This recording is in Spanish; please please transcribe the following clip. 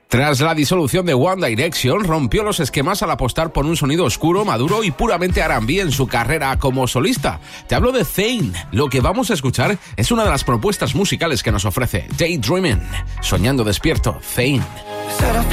Tras la disolución de One Direction, rompió los esquemas al apostar por un sonido oscuro, maduro y puramente R&B en su carrera como solista. Te hablo de Zayn. Lo que vamos a escuchar es una de las propuestas musicales que nos ofrece Daydreaming, soñando despierto, Zayn. Said I